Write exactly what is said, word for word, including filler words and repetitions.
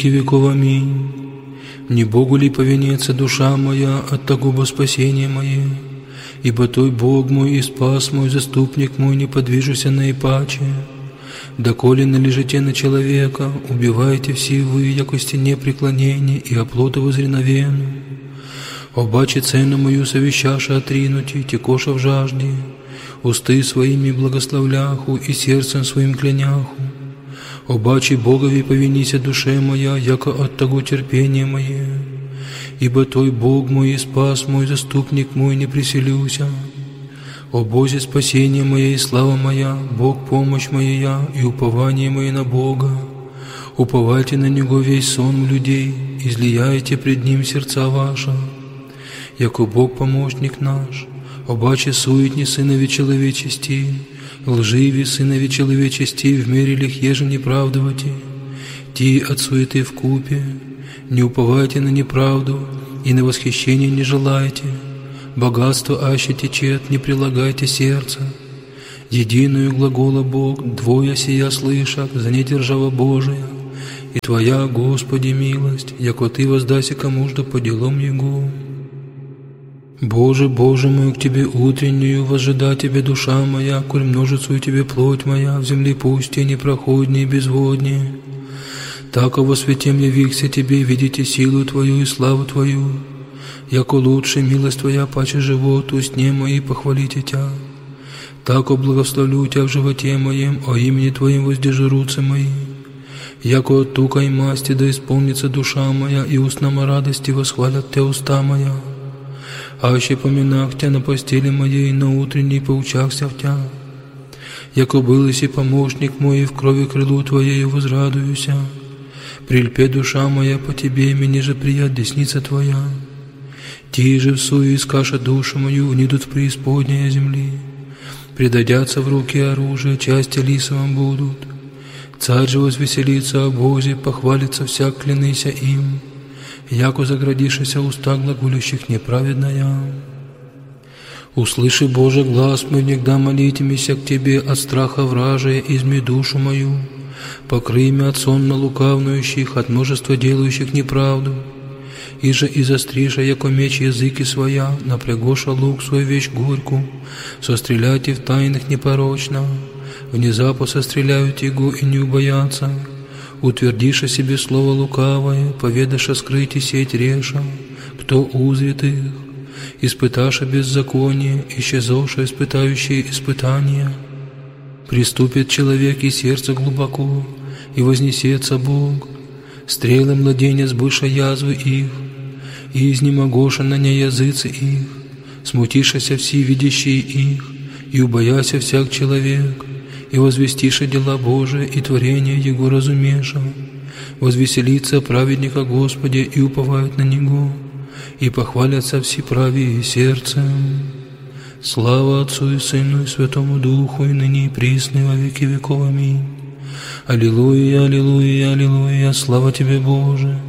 веков. Аминь. Не Богу ли повинится душа моя от того во спасение мое? Ибо Той Бог мой и спас мой, заступник мой, не подвижуся наипаче. Доколе належите на человека, убивайте все вы, яко стене преклонения и оплота возреновену. Обаче цену мою совещаша отринути, текоша в жажде, усты своими благословляху и сердцем своим кляняху. Обаче Богови повинися душе моя, яко от того терпения мое. Ибо Той Бог мой и спас мой, заступник мой, не приселюся. О Бозе, спасение мое и слава моя, Бог помощь моя и упование мое на Бога. Уповайте на Него весь сон людей, излияйте пред Ним сердца ваши. Яко Бог помощник наш, обаче суетни сынови человечести, лживи сынови человечести, в мере лих еже неправдовати, ти от суеты вкупе, не уповайте на неправду и на восхищение не желайте. Богатство аще течет, не прилагайте сердца. Единую глагола Бог, двое сия слышат, за недержава Божия, и Твоя, Господи, милость, яко Ты воздайся кому-жда по делам Его. Боже, Боже мой, к Тебе утреннюю возжида Тебе душа моя, коль множицу Тебе плоть моя, в земле пусти непроходнее и безводнее. Тако во святем явихся Тебе, видите силу Твою и славу Твою. Яко лучше милость Твоя, паче живот, устне мои похвалите Тя. Тако благословлю Тя в животе моем, о имени Твоем воздержурутся мои. Яко от тука и масти да исполнится душа моя, и устнама радости восхвалят Тя уста моя. Аще поминах Тя на постели моей, на утренней поучахся в Тя. Яко был и помощник мой, и в крови крылу Твоею возрадуюся. Прильпе душа моя по Тебе, мне же прият десница Твоя. Ти же всую искаша душу мою, внидут в преисподнее земли. Предадятся в руки оружия, части лисовым будут. Царь же возвеселится о Бозе, похвалится всяк клянися им. Яко заградишися уста глаголющих неправедная. Услыши, Боже, глаз мой, негда молитимися к Тебе от страха вражия, изми душу мою. Покрый меня от сонно лукавнующих, от множества делающих неправду. И же и застриша, яко меч языки своя, напрягоша лук свой вещь горьку, состреляйте в тайных непорочно, внезапно состреляют его и не убоятся, утвердиша себе слово лукавое, поведаша скрыть и сеть реша, кто узрит их, испыташа беззаконие, исчезоша испытающие испытания. Приступит человек и сердце глубоко, и вознесется Бог, стрелы младенец быша язвы их, и изнемогоша на не языцы их, смутишася все видящие их, и убояся всяк человек, и возвестиша дела Божия и творение Его разумеша, возвеселится праведника Господи и уповают на Него, и похвалятся все правые сердцем. Слава Отцу и Сыну и Святому Духу, и ныне и присно, и во веки веков. Аминь. Аллилуйя, аллилуйя, аллилуйя, слава Тебе, Боже.